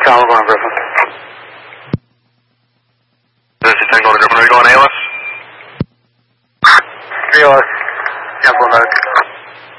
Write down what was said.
Tower going Griffin. This is Tango to Griffin. Are you going ALS? ALS. Cancel mode.